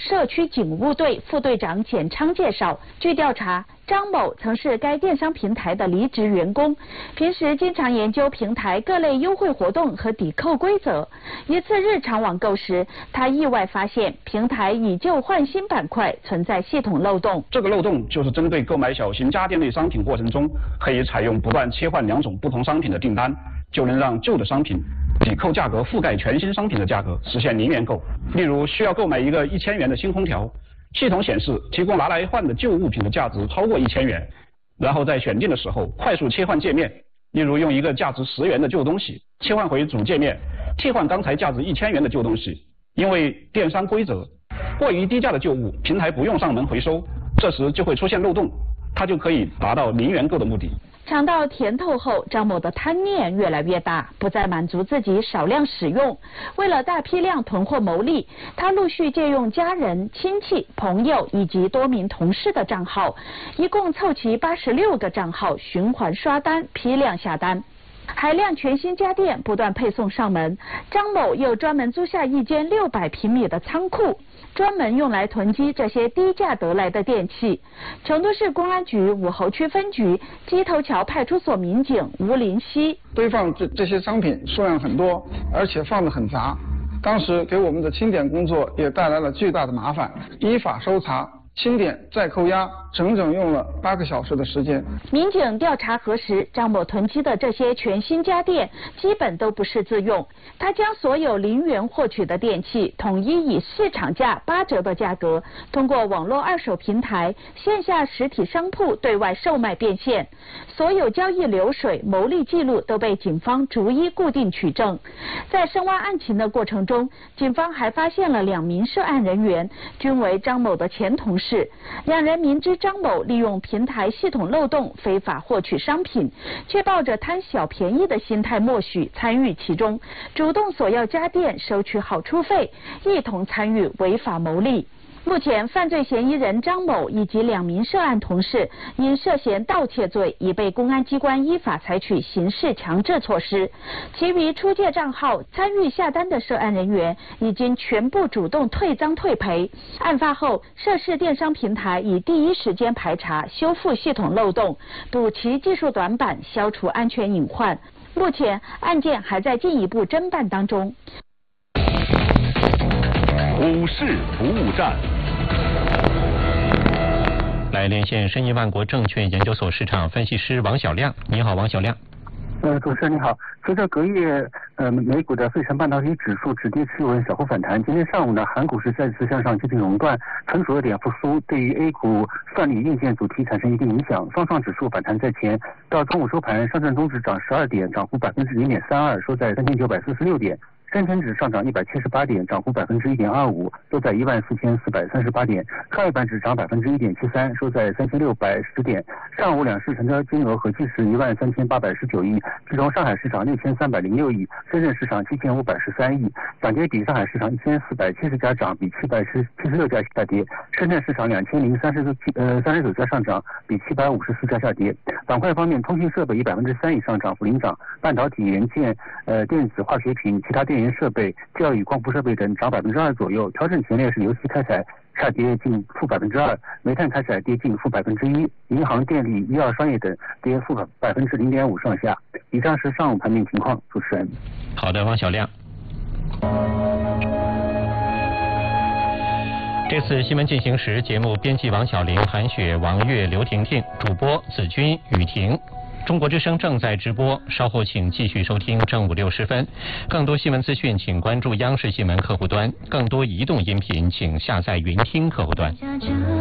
社区警务队副队长简昌介绍，据调查，张某曾是该电商平台的离职员工，平时经常研究平台各类优惠活动和抵扣规则。一次日常网购时，他意外发现平台以旧换新板块存在系统漏洞。 这个漏洞就是针对购买小型家电类商品过程中，可以采用不断切换2种不同商品的订单，就能让旧的商品抵扣价格覆盖全新商品的价格，实现零元购。例如需要购买一个1000元的新空调，系统显示提供拿来换的旧物品的价值超过1000元，然后在选定的时候快速切换界面，例如用一个价值10元的旧东西切换回主界面，替换刚才价值1000元的旧东西。因为电商规则，过于低价的旧物平台不用上门回收，这时就会出现漏洞，它就可以达到零元购的目的。 尝到甜头后，张某的贪念越来越大，不再满足自己少量使用，为了大批量囤货牟利，他陆续借用家人、亲戚、朋友以及多名同事的账号，一共凑齐86个账号循环刷单，批量下单。海量全新家电不断配送上门，张某又专门租下一间600平米的仓库，专门用来囤积这些低价得来的电器。成都市公安局武侯区分局鸡头桥派出所民警吴林熙： 堆放这些商品数量很多，而且放得很杂，当时给我们的清点工作也带来了巨大的麻烦，依法搜查、清点再扣押，整整用了8个小时的时间。 民警调查核实，张某囤积的这些全新家电基本都不是自用，他将所有0元获取的电器统一以市场价8折的价格，通过网络二手平台、线下实体商铺对外售卖变现，所有交易流水、牟利记录都被警方逐一固定取证。在深挖案情的过程中，警方还发现了2名涉案人员，均为张某的前同事，2人明知张某利用平台系统漏洞非法获取商品，却抱着贪小便宜的心态默许参与其中，主动索要家电收取好处费，一同参与违法牟利。目前，犯罪嫌疑人张某以及2名涉案同事因涉嫌盗窃罪，已被公安机关依法采取刑事强制措施。其余出借账号参与下单的涉案人员已经全部主动退赃退赔。案发后，涉事电商平台已第一时间排查、修复系统漏洞，补齐技术短板，消除安全隐患。目前，案件还在进一步侦办当中。 股市服务站，来连线申银万国证券研究所市场分析师王小亮。你好，王小亮。 主持人你好。随着隔夜美股的费城半导体指数止跌企稳，小幅反弹。今天上午呢，韩股是再次向上接近熔断，成熟热点复苏，对于 A 股算力硬件主题产生一定影响。上证指数反弹在前，到中午收盘，上证综指涨12点，涨幅0.32%，收在3946点。深成指上涨178点，涨幅1.25%，收在14438点。创业板指涨1.73%，收在3610点。上午两市成交金额合计是13819亿，其中上海市场6306亿，深圳市场7513亿。涨跌比：上海市场1470家涨，比776家下跌；深圳市场2039家上涨，比754家下跌。板块方面，通信设备以3%以上涨幅领涨，半导体、元件、电子、化学品、其他电源设备、教育、光伏设备等涨2%左右。调整前列是油气开采下跌近-2%，煤炭开采跌近-1%，银行、电力、医药、商业等跌-0.5%上下。以上是上午盘面情况。主持人。 好的，王小亮。这次新闻进行时，节目编辑王小玲、韩雪、王悦、刘婷婷，主播子君、雨婷。中国之声正在直播，稍后请继续收听正午6时分。更多新闻资讯，请关注央视新闻客户端；更多移动音频，请下载云听客户端。